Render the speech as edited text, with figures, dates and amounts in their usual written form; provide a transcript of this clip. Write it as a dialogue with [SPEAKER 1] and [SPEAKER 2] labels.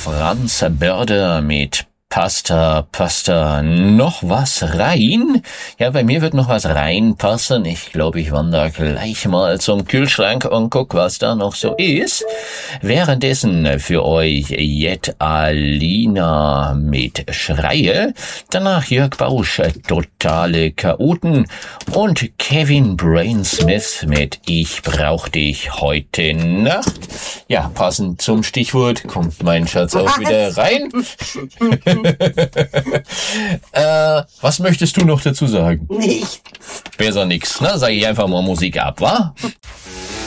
[SPEAKER 1] Franz Börder mit Pasta, noch was rein? Ja, bei mir wird noch was reinpassen. Ich glaube, ich wandere gleich mal zum Kühlschrank und guck, was da noch so ist. Währenddessen für euch Jet Alina mit Schreie, danach Jörg Bausch, Totale Chaoten und Kevin Brainsmith mit Ich brauch dich heute Nacht. Ja, passend zum Stichwort kommt mein Schatz auch wieder rein. Was möchtest du noch dazu sagen?
[SPEAKER 2] Nichts.
[SPEAKER 1] Besser nix, ne? Sag ich einfach mal Musik ab, wa?